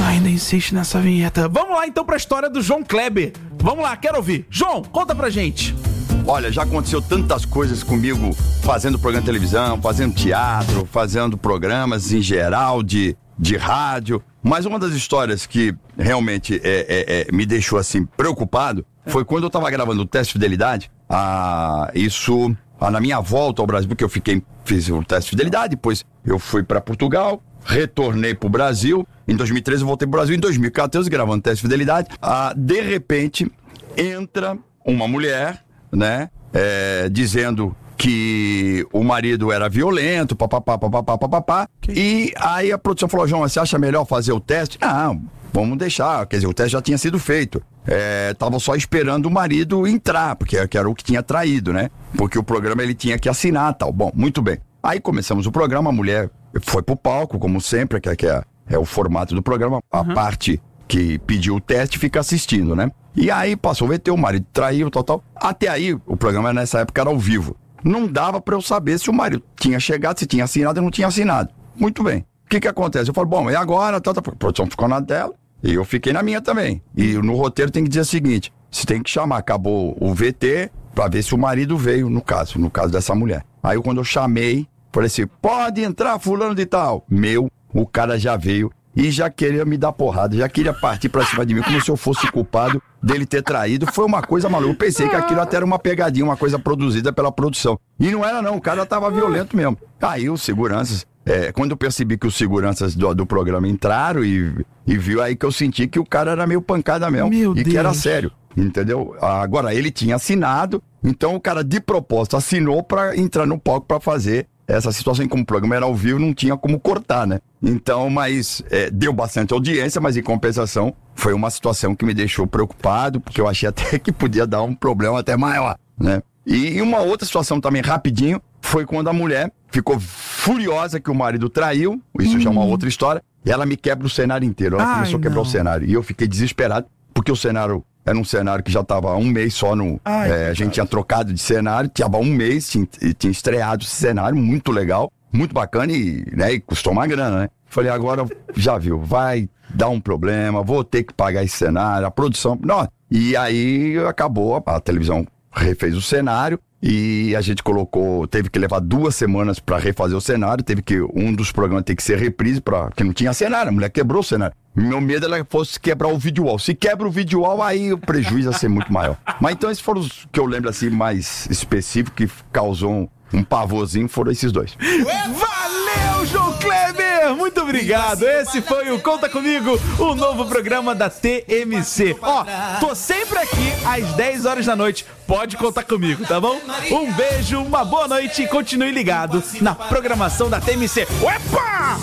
Ainda insiste nessa vinheta. Vamos lá então pra história do João Kleber. Vamos lá, quero ouvir. João, conta pra gente. Olha, já aconteceu tantas coisas comigo, fazendo programa de televisão, fazendo teatro, fazendo programas em geral de rádio. Mas uma das histórias que realmente me deixou assim preocupado foi quando eu tava gravando o Teste de Fidelidade. Na minha volta ao Brasil, porque fiz o Teste de Fidelidade, depois eu fui para Portugal, retornei pro Brasil. Em 2013 eu voltei pro Brasil, em 2014 gravando o Teste de Fidelidade. De repente entra uma mulher, né, dizendo que o marido era violento, papapá. E aí a produção falou: João, você acha melhor fazer o teste? Não, vamos deixar, quer dizer, o teste já tinha sido feito. Estavam só esperando o marido entrar, porque era o que tinha traído, né? Porque o programa ele tinha que assinar, tal. Bom, muito bem. Aí começamos o programa, a mulher foi pro palco, como sempre, que é o formato do programa. A parte que pediu o teste fica assistindo, né? E aí passou o VT, o marido traiu, tal. Até aí, o programa nessa época era ao vivo. Não dava pra eu saber se o marido tinha chegado, se tinha assinado ou não tinha assinado. Muito bem. O que acontece? Eu falo, bom, e agora? A produção ficou na dela e eu fiquei na minha também. E no roteiro tem que dizer o seguinte: você tem que chamar, acabou o VT, pra ver se o marido veio, no caso dessa mulher. Aí quando eu chamei, falei assim: pode entrar fulano de tal. O cara já veio e já queria me dar porrada, já queria partir pra cima de mim, como se eu fosse culpado dele ter traído. Foi uma coisa maluca. Eu pensei que aquilo até era uma pegadinha, uma coisa produzida pela produção. E não era não, o cara tava violento mesmo. Aí os seguranças, quando eu percebi que os seguranças do programa entraram e viu, aí que eu senti que o cara era meio pancada mesmo. Meu e Deus. que era sério, entendeu? Agora, ele tinha assinado, então o cara de propósito assinou pra entrar no palco pra fazer essa situação. Como o programa era ao vivo, não tinha como cortar, né? Então, mas deu bastante audiência, mas em compensação foi uma situação que me deixou preocupado, porque eu achei até que podia dar um problema até maior, né? E uma outra situação também, rapidinho, foi quando a mulher ficou furiosa que o marido traiu. Isso já é uma outra história. E ela me quebra o cenário inteiro. Ela começou a quebrar o cenário. E eu fiquei desesperado, porque o cenário era um cenário que já estava há um mês só no... a gente tinha trocado de cenário, tinha um mês, tinha estreado esse cenário, muito legal, muito bacana e custou uma grana, né? Falei, agora já viu, vai dar um problema, vou ter que pagar esse cenário, a produção... Não. E aí acabou, a televisão refez o cenário e a gente teve que levar 2 semanas para refazer o cenário, um dos programas ter que ser reprise, porque não tinha cenário, a mulher quebrou o cenário. Meu medo era que fosse quebrar o vídeo wall. Se quebra o vídeo wall, aí o prejuízo ia ser muito maior. Mas então esses foram os que eu lembro assim mais específicos, que causou um pavorzinho, foram esses dois. Valeu, João Kleber! Muito obrigado. Esse foi o Conta Comigo, o novo programa da TMC. Tô sempre aqui às 10 horas da noite. Pode contar comigo, tá bom? Um beijo, uma boa noite e continue ligado na programação da TMC. Uepa!